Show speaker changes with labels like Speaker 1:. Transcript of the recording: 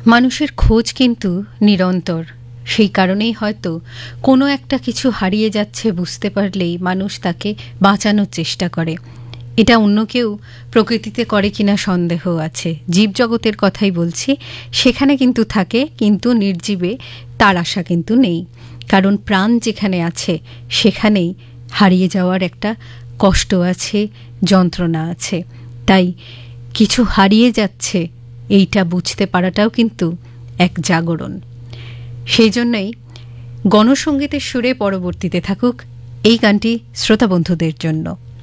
Speaker 1: মানুষের খোঁজ কিন্তু নিরন্তর। সেই কারণেই হয়তো কোনো একটা কিছু হারিয়ে যাচ্ছে বুঝতে পারলেই মানুষ তাকে বাঁচানোর চেষ্টা করে। এটা অন্য কেউ প্রকৃতিতে করে কিনা সন্দেহ আছে। জীবজগতের কথাই বলছি, সেখানে কিন্তু থাকে, কিন্তু নির্জীবে তার আশা কিন্তু নেই। কারণ প্রাণ যেখানে আছে সেখানেই হারিয়ে যাওয়ার একটা কষ্ট আছে, যন্ত্রণা আছে। তাই কিছু হারিয়ে যাচ্ছে এইটা বুঝতে পারাটাও কিন্তু এক জাগরণ। সেই জন্যই গণসঙ্গীতের সুরে পরবর্তীতে থাকুক এই গানটি শ্রোতা বন্ধুদের জন্য।